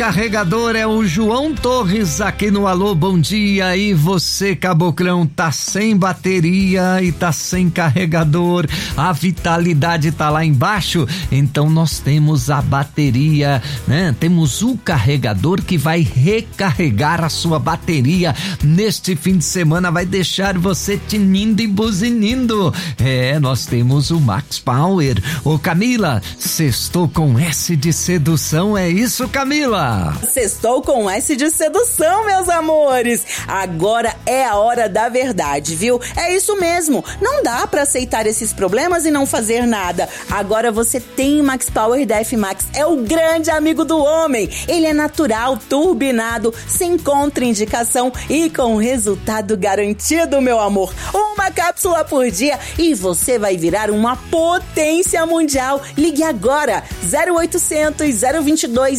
carregador é o João Torres aqui no Alô Bom Dia. E você, caboclão, tá sem bateria e tá sem carregador, a vitalidade tá lá embaixo? Então nós temos a bateria, né? Temos o carregador que vai recarregar a sua bateria neste fim de semana, vai deixar você tinindo e buzinindo. Nós temos o Max Power. Ô Camila, sextou com S de sedução, é isso, Camila? Sextou com S de sedução, meus amores. Agora é a hora da verdade, viu? É isso mesmo. Não dá pra aceitar esses problemas e não fazer nada. Agora você tem Max Power da F-Max. É o grande amigo do homem. Ele é natural, turbinado, sem contraindicação e com resultado garantido, meu amor. Uma cápsula por dia e você vai virar uma potência mundial. Ligue agora, 0800 022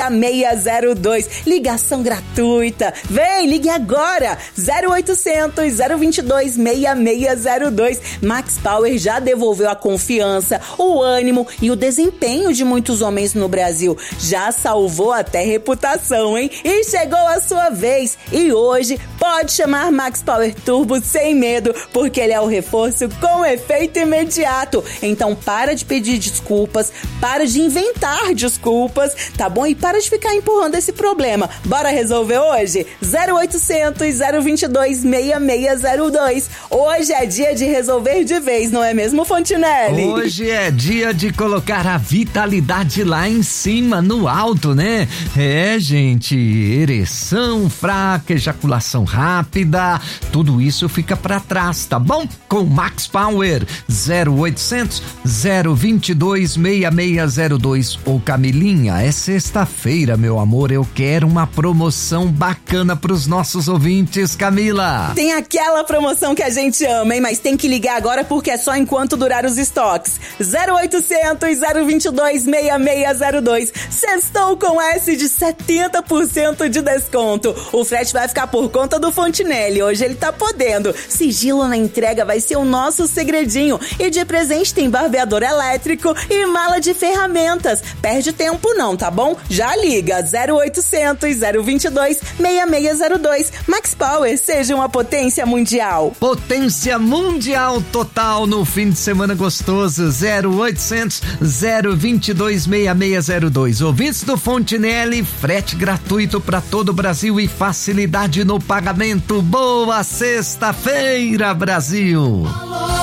6602. Ligação gratuita. Vem, ligue agora, 0800 022 6602. Max Power já devolveu a confiança, o ânimo e o desempenho de muitos homens no Brasil. Já salvou até reputação, hein? E chegou a sua vez. E hoje pode chamar Max Power Turbo sem medo, porque ele é o reforço com efeito imediato. Então para de pedir desculpas, para de inventar desculpas, tá bom? E para de ficar empurrando esse problema. Bora resolver hoje? 0800 022 6602. Hoje é dia de resolver de vez, não é mesmo, Fontinelli? Hoje é dia de colocar a vitalidade lá em cima, no alto, né? Gente, ereção fraca, ejaculação rápida, tudo isso fica pra trás, tá bom? Com Max Power, 0800 022 6602. Ô Camilinha, é sexta-feira, meu amor, eu quero uma promoção bacana pros nossos ouvintes, Camila. Tem aquela promoção que a gente ama, hein? Mas tem que ligar agora porque é só enquanto durar os estoques. 0800 022 6602. Sextou com S de 70% de desconto. O frete vai ficar por conta do Fontinelli. Hoje ele tá podendo. Sigilo na entrega vai ser o nosso segredinho. E de presente tem barbeador elétrico e mala de ferramentas. Perde tempo não, tá bom? Já liga, 0800 022 6602. Max Power, seja uma potência mundial. Potência mundial total no fim de semana gostoso. 0800 022 6602. Ouvintes do Fontinelli, frete gratuito para todo o Brasil e facilidade no pagamento. Boa sexta-feira, Brasil!